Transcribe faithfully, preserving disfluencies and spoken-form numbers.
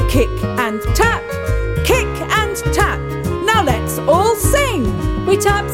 kick and tap, kick and tap. Now let's all sing. We tap